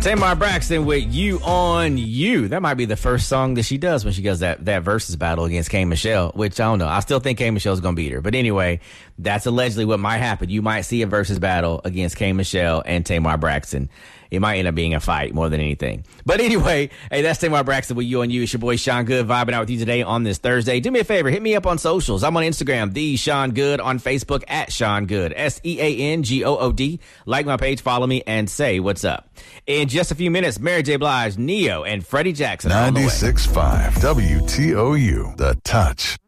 Tamar Braxton with You on You. That might be the first song that she does when she does that versus battle against K. Michelle, which I don't know. I still think K. Michelle's going to beat her. But anyway, that's allegedly what might happen. You might see a versus battle against K. Michelle and Tamar Braxton. It might end up being a fight more than anything. But anyway, hey, that's Tamar Braxton with You on You. It's your boy Sean Good vibing out with you today on this Thursday. Do me a favor, hit me up on socials. I'm on Instagram, the Sean Good, on Facebook at Sean Good, SeanGood. Like my page, follow me, and say what's up. In just a few minutes, Mary J. Blige, Neo, and Freddie Jackson. 96.5 WTOU, The Touch.